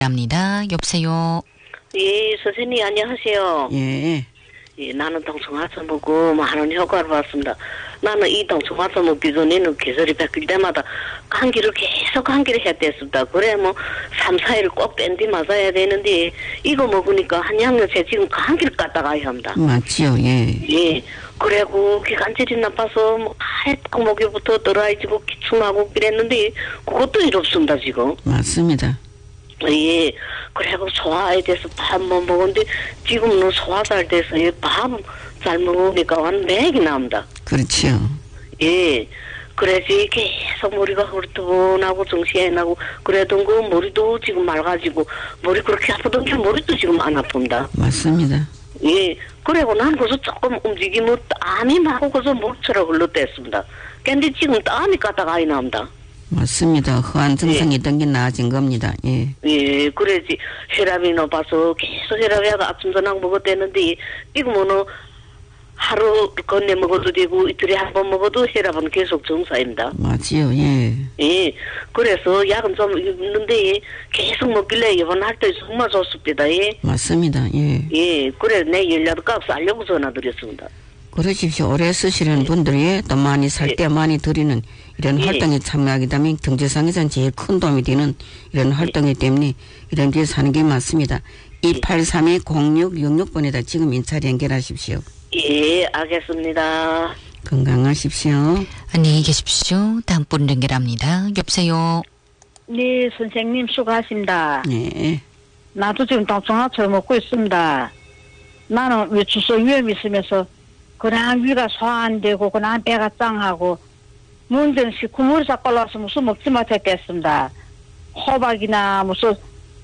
합니다. 여보세요. 예, 선생님 안녕하세요. 예. 예, 나는 동청화서 먹고 많은 효과를 봤습니다. 나는 이 동청화서 먹기 전에는 계절이 바뀔 때마다 감기를 해야 됐습니다. 그래 뭐 3, 4일 꼭 뺀디 맞아야 되는데 이거 먹으니까 한양요새 지금 감기를 갖다가야 합니다. 맞지요. 예. 예. 그래고 기관질이 나빠서 뭐 아예 딱 목에부터 떨어지고 기침하고 그랬는데 그것도 일 없습니다 지금. 맞습니다. 예, 그래고 소화에 대해서 밥 못 먹었는데 지금은 소화 잘 돼서 밥 잘 먹으니까 완 맥이 나옵니다. 그렇지요. 예, 그래서 계속 머리가 흐르트분하고 정신이 나고 그래도 그 머리도 지금 맑아지고 머리 그렇게 아프던 게 머리도 지금 안 아픕니다. 맞습니다. 예, 그리고 난 그래서 조금 움직이면 땀이 막 오고서 물처럼 흘러댔습니다. 근데 지금 땀이 가다가 이 나옵니다. 맞습니다. 허한 증상이 있던 게 나아진 겁니다. 예. 예, 그래지 혈압이 높아서 계속 혈압이 아침 저녁 먹었대는데 지금은 하루 건네 먹어도 되고 이틀에 한 번 먹어도 혈압은 계속 정상입니다. 맞지요. 예. 예, 그래서 약은 좀 있는데 계속 먹길래 이번 할 때 정말 좋습니다. 예. 맞습니다. 예. 예, 그래 내 연락도 값 알려고 전화드렸습니다. 그러십시오. 오래 쓰시는 분들이 또 많이 살 때 많이 드리는 이런 활동에 참여하게 되면 경제상에서는 제일 큰 도움이 되는 이런 활동이기 때문에 이런 게 사는 게 맞습니다. 283-0666번에다 지금 인차를 연결하십시오. 예, 알겠습니다. 건강하십시오. 안녕히 계십시오. 다음 분 연결합니다. 여보세요. 네, 선생님 수고하십니다. 네. 나도 지금 동청화초 먹고 있습니다. 나는 위추소 위험이 있으면서 그냥 위가 소화 안 되고 그냥 배가 짱하고 문제는 국물이 자꾸 올라와서 무슨 먹지 못했겠습니다. 호박이나 무슨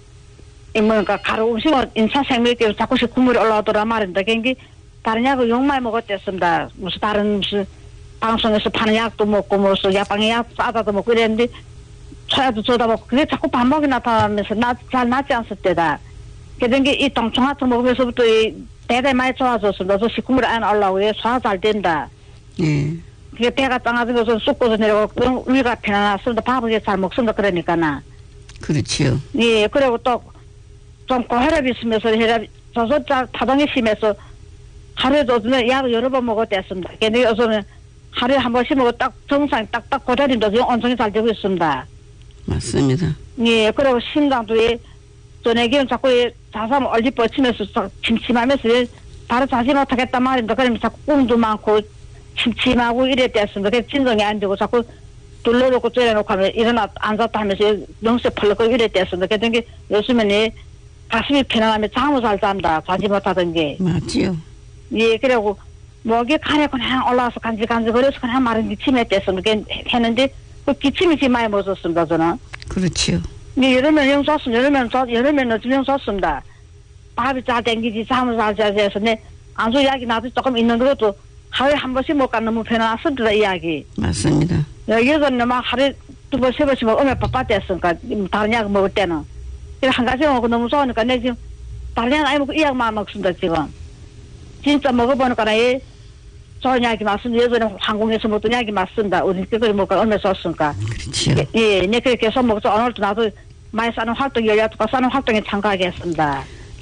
뭔가 가루 음식은 인천 생명기 자꾸 국물이 올라오더라 말입니다. 그게 다른 약을 욕만 먹었댔습니다. 무슨 다른 무슨 방송에서 파는 약도 먹고 무슨 약방에 약 싸다도 먹고 이랬는데 초야도 저다 먹고 그게 자꾸 반복이 나타나면서 잘 낫지 않을 때다. 그런 게 이 동청화초 먹으면서부터 이 배가 많이 좋아졌습니다. 저 식구물이 안 올라오고 소화 잘 된다. 예. 그게 배가 땅아지면서 쑥고서 내려가고 위가 편안했습니다. 밥을 잘 먹습니다. 그러니까나. 그렇지요. 예, 그리고 또 좀 고혈압이 있으면서 혈압이 저서 파동이 심해서 하루에도 약 여러 번 먹었댔습니다. 근데 요즘은 하루에 한 번씩 먹어 딱 정상 딱딱 고다림도 지금 온종이 잘 되고 있습니다. 맞습니다. 예, 그리고 심장도 저녁에는 자꾸 자삼 얼리 뻗치면서 침침하면서 바로 자지 못하겠단 말입니다. 그러면 자꾸 꿈도 많고 침침하고 이랬댔습니다. 그래서 진정이 안 되고 자꾸 둘러놓고 쪄려놓고 하면 일어나 앉았다 하면서 영세 펄럭거리고 이랬댔습니다. 그랬던 게 요즘에는 가슴이 편안하면 잠을 잘 잔다. 자지 못하던 게. 맞지요. 예, 그리고 목에 간에 그냥 올라와서 간질간질거려서 그냥 마른 기침이 했댔습니다. 했는데 그 기침이 지금 많이 멎었습니다. 저는. 그렇지요. 네, 여름에는 영 좋습니다. 여름에는 영 좋습니다. 밥이 잘 땡기지, 잠을 잘 자서, 네, 안수 이야기 나도 조금 있는 것도 하루에 한 번씩 먹가 너무 편안했습니다, 이야기. 맞습니다. 여기는 막 하루에 두 번, 세 번씩 먹으면 바빴댔으니까, 다른 약 먹을 때는. 그래서 한 가지 먹고 너무 좋으니까, 내 지금 다른 약 아니 먹고 이 약만 먹습니다, 지금. 진짜 먹어보니까, 좋은 약이 맞습니다. 예전에 항공에서 먹던 약이 맞습니다. 우리 그걸 먹고 얼마나 좋습니까? 그렇지요. 예, 내 그렇게 해서 먹죠. 오늘도 나도 많이 싸는 활동, 열려두고 싸는 활동에 참가하겠습니다.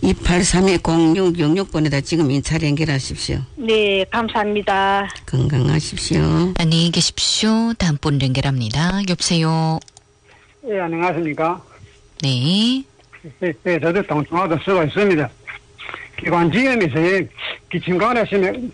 283-0666번에다 지금 인차를 연결하십시오. 네, 감사합니다. 건강하십시오. 안녕히 계십시오. 다음 분 연결합니다. 여보세요. 예, 안녕하십니까. 네. 예, 저도 동청화도 쓰고 있습니다. 기관지염에서 기침관에 있으면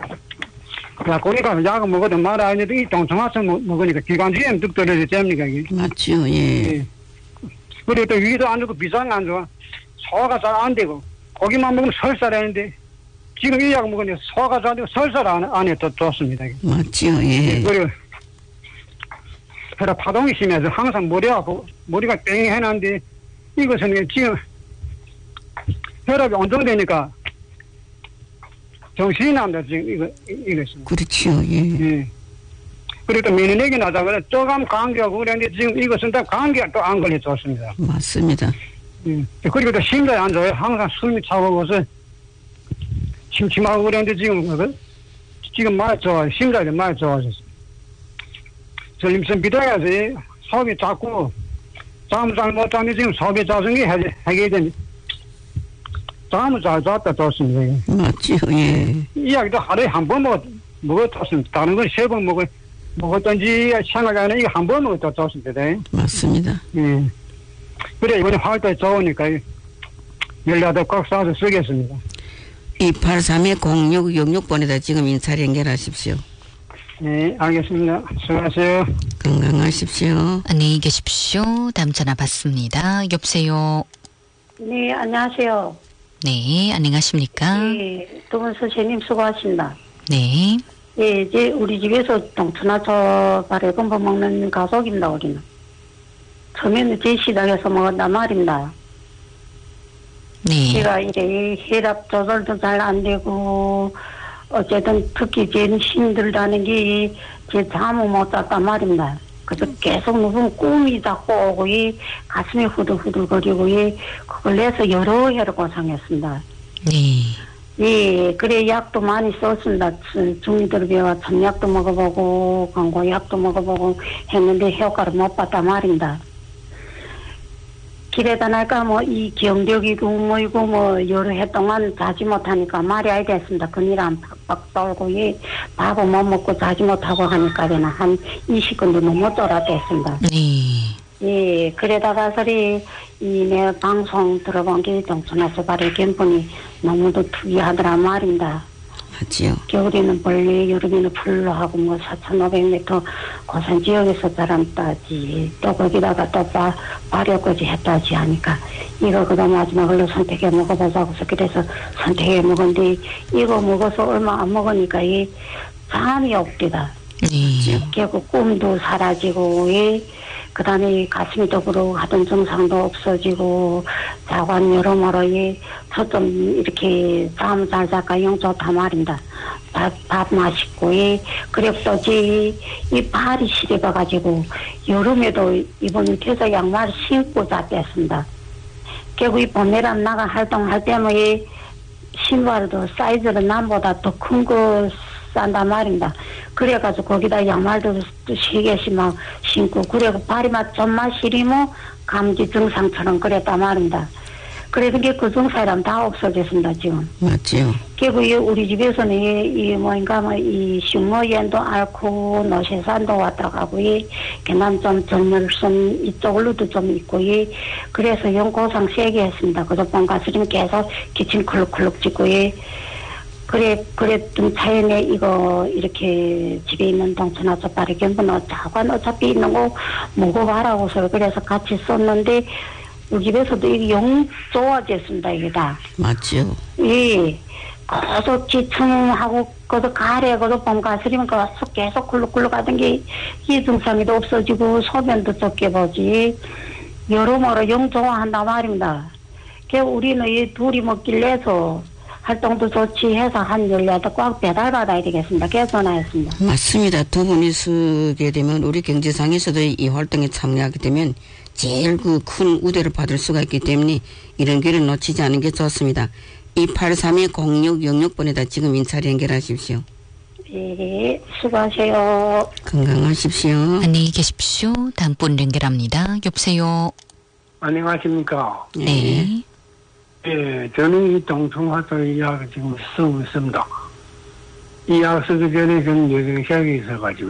약국이가 약을 먹어도 말아야 하는데 이 동청화도 먹으니까 기관지염 뚝 떨어져 됩니까 이게? 맞지요. 예. 예. 그리고 또 위도 안 좋고 비상이 안 좋아. 소화가 잘 안 되고 고기만 먹으면 설사라는데 지금 이 약 먹으니까 소화가 잘 되고 설사를 안 해도 좋습니다. 이게. 맞지요. 예. 그리고 혈압 파동이 심해서 항상 머리가 뺑 해놨는데 이것은 지금 혈압이 안정되니까 정신이 납니다. 지금 이것은. 그렇지요. 예. 예. 그리고 또 면역력이 낮아서 조금 감기하고 그랬는데 지금 이것은 다 감기가 또 안 걸려 좋습니다. 맞습니다. 예. 그리고 또 심장이 안 좋아요. 항상 숨이 차가워서 침침하고 그랬는데 지금 많이 좋아요. 심장이 많이 좋아졌어요. 전립선 비대해서 속이 자꾸 잠을 잘 못 자니 지금 속에 자성이 하게 되니 잠을 잘 잤다 좋습니다. 맞지요. 예. 이야기도 하루에 한 번 먹었습니다. 다른 건 세 번 먹었던지 생각이 안 나요. 한 번 먹었다 좋습니다. 맞습니다. 예. 그래 이번에 활동이 좋으니까 연락도 꼭 싸서 쓰겠습니다. 283-0666번에다 지금 인사를 연결하십시오. 네, 알겠습니다. 수고하세요. 건강하십시오. 안녕히 계십시오. 다음 전화 받습니다. 여보세요. 네, 안녕하세요. 네, 안녕하십니까? 예, 두 분 선생님 수고하십니다. 네. 예, 이제 우리 집에서 동투나초 발효금보 먹는 가족입니다, 우리는. 처음에는 제 시작해서 먹었단 말입니다. 네. 제가 이래 혈압 조절도 잘 안 되고, 어쨌든 특히 제일 힘들다는 게 제 잠을 못 잤단 말입니다. 그래서 계속 무슨 꿈이 자꾸 오고, 가슴이 후들후들거리고, 그걸 내서 여러 해를 고생했습니다. 네. 예, 그래 약도 많이 썼습니다. 중이들비와 참약도 먹어보고 광고약도 먹어보고 했는데 효과를 못 봤단 말입니다. 길에다 날까 뭐 이 경력이고 뭐이고 뭐 여러 해 동안 자지 못하니까 말이 아이 됐습니다. 그니랑 팍팍 떨고 밥을 못 먹고 자지 못하고 하니까 한 20분도 넘어 쫄아댔습니다. 네. 예, 그러다가 내 방송 들어본 게 동천에서 바로 견본이 너무도 특이하더라 말입니다. 맞지요. 겨울에는 벌레, 여름에는 풀로 하고 4,500m 고산 지역에서 자란다지. 또 거기다가 또 발효까지 했다지 하니까 이거 그다음 마지막으로 선택해 먹어보자고 해서 그래서 선택해 먹었는데 이거 먹어서 얼마 안 먹으니까 잠이 없디다. 네. 결국 꿈도 사라지고 그 다음에 가슴이 더부르고 하던 증상도 없어지고 자관 여러모로 저좀 이렇게 잠 잘 잘까 영 좋다 말입니다. 밥 맛있고 그리고 또 이 발이 시려가지고 여름에도 이번 퇴사 양말 신고 잤댔습니다. 결국 이 봄에랑 나가 활동할 때면 신발도 사이즈는 남보다 더 큰 거 싼단 말입니다. 그래가지고 거기다 양말도 3개씩 막 신고 그래고 발이 좀만 시리면 감기 증상처럼 그랬단 말입니다. 그래서 그 증상이라면 다 없어졌습니다 지금. 맞지요. 결국 우리 집에서는 이 식모연도 앓고 노쇠산도 왔다 가고 그난 좀 젊을선 이쪽으로도 좀 있고 그래서 연고상 세게 했습니다. 그저 본가스림 계속 기침 콜록콜록 찍고 그랬던 차연에 이거 이렇게 집에 있는 동천아초 발효견분 자관 어차피 있는 거 먹어봐라고서 그래서 같이 썼는데 우리 집에서도 이게 영 좋아졌습니다 이게 다. 맞죠. 예. 계속 지층하고 그저 가래 그저 봄가스리면 계속 굴룩굴룩 하던 게 이 증상이도 없어지고 소변도 적게 보지 여러모로 영 좋아한단 말입니다. 우리는 이 둘이 먹길래서 활동도 좋지 해서 한 연료도 꽉 배달받아야 되겠습니다. 그래서 전화했습니다. 맞습니다. 두 분이 쓰게 되면 우리 경제상에서도 이 활동에 참여하게 되면 제일 그 큰 우대를 받을 수가 있기 때문에 이런 기회를 놓치지 않는 게 좋습니다. 283-0666번에다 지금 인사를 연결하십시오. 예, 수고하세요. 건강하십시오. 안녕히 계십시오. 다음 분 연결합니다. 여보세요. 안녕하십니까. 네. 예, 저는 이 동충하초 이야기 지금 쓰고 있습니다. 이 약 쓰기 전에 좀 뇌경색이 있어가지고,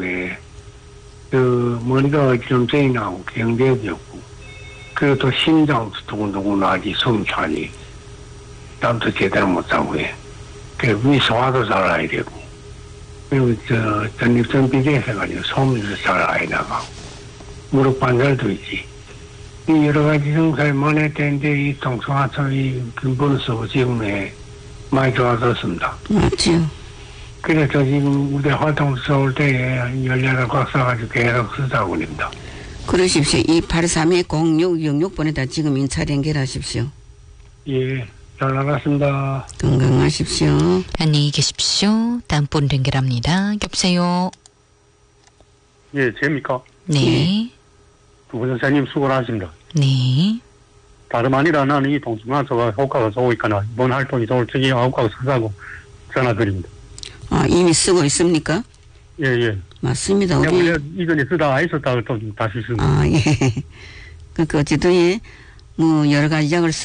머리가 좀 째이 나고, 경색이 없고, 그리고 또 심장도 두근두근 나지, 숨차니, 잠도 제대로 못 자고, 위 소화도 잘 아야 되고, 그리고 전립선 비대해가지고, 소문도 잘 아야 나가고, 무릎 관절도 있지. 이 여러 가지 증상이 만회되는데 이 동충하초 이 근본을 쓰고 지금에 많이 좋아졌습니다. 맞죠. 그래서 지금 우리 활동 쏠 때에 연락을 꽉 써가지고 계속 쓰자고 합니다. 그러십시오. 283-0666번에다 지금 인사를 연결하십시오. 예, 잘 나갔습니다. 건강하십시오. 안녕히 계십시오. 다음 분 연결합니다. 여보세요. 예, 제입니까? 네. 두 분 선생님 수고를 하십니다. 네. 다름 아니라 나는 이 동충하초가 효과가 좋으니까 이번 활동이 좋을 적이 효과가 크다고 전화드립니다. 아, 이미 쓰고 있습니까? 예, 예. 맞습니다. 내가 우리. 원래 이전에 쓰다가 있었다가 또 다시 쓰고. 아, 예. 그러니까 어쨌든 뭐 여러 가지 약을